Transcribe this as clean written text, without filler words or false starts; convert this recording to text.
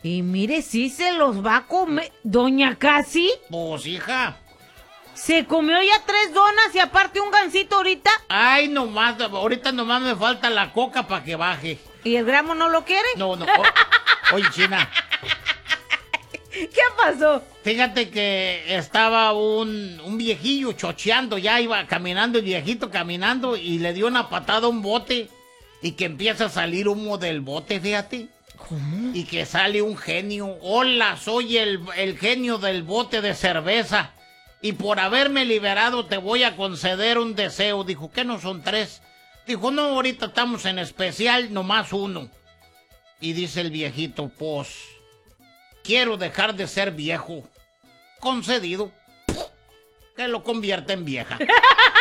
Y mire, sí se los va a comer. Doña Casi, Pues, hija. ¿se comió ya 3 donas y aparte un gansito ahorita? Ay, nomás, ahorita nomás me falta la coca para que baje. ¿Y el gramo no lo quiere? No. Oye, China, ¿Qué pasó? fíjate que estaba un viejillo chocheando, ya iba caminando el viejito caminando y le dio una patada a un bote y que empieza a salir humo del bote, fíjate. ¿Cómo? Y que sale un genio. Hola, soy el genio del bote de cerveza. Y por haberme liberado te voy a conceder un deseo. Dijo, ¿qué no son 3? Dijo, no, ahorita estamos en especial, nomás 1. Y dice el viejito, pues, quiero dejar de ser viejo. Concedido. Que lo convierte en vieja.